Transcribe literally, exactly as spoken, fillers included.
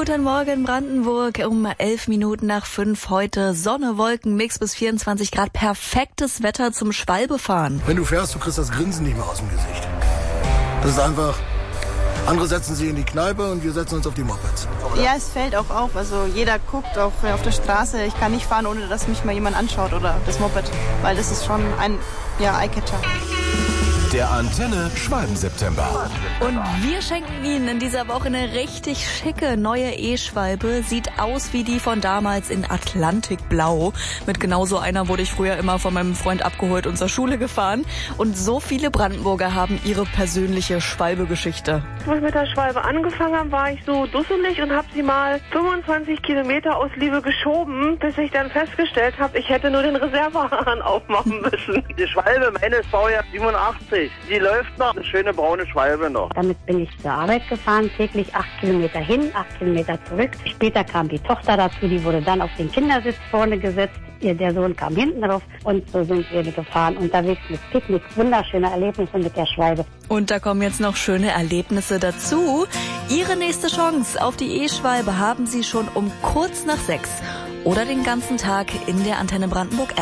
Guten Morgen Brandenburg, um elf Minuten nach fünf heute. Sonne, Wolken, Mix bis vierundzwanzig Grad. Perfektes Wetter zum Schwalbefahren. Wenn du fährst, du kriegst das Grinsen nicht mehr aus dem Gesicht. Das ist einfach... Andere setzen sich in die Kneipe und wir setzen uns auf die Mopeds. Ja, es fällt auch auf. Also jeder guckt auch auf der Straße. Ich kann nicht fahren, ohne dass mich mal jemand anschaut oder das Moped. Weil das ist schon ein ja, Eyecatcher. Der Antenne Schwalben-September. Und wir schenken Ihnen in dieser Woche eine richtig schicke neue E-Schwalbe. Sieht aus wie die von damals in Atlantikblau. Mit genau so einer wurde ich früher immer von meinem Freund abgeholt und zur Schule gefahren. Und so viele Brandenburger haben ihre persönliche Schwalbe-Geschichte. Als ich mit der Schwalbe angefangen habe, war ich so dusselig und habe sie mal fünfundzwanzig Kilometer aus Liebe geschoben, bis ich dann festgestellt habe, ich hätte nur den Reservehahn aufmachen müssen. Die Schwalbe, meine ist Baujahr siebenundachtzig. Die läuft noch, eine schöne braune Schwalbe noch. Damit bin ich zur Arbeit gefahren, täglich acht Kilometer hin, acht Kilometer zurück. Später kam die Tochter dazu, die wurde dann auf den Kindersitz vorne gesetzt. Ihr, der Sohn kam hinten drauf und so sind wir gefahren. Unterwegs mit Picknick, wunderschöne Erlebnisse mit der Schwalbe. Und da kommen jetzt noch schöne Erlebnisse dazu. Ihre nächste Chance auf die E-Schwalbe haben Sie schon um kurz nach sechs oder den ganzen Tag in der Antenne Brandenburg App.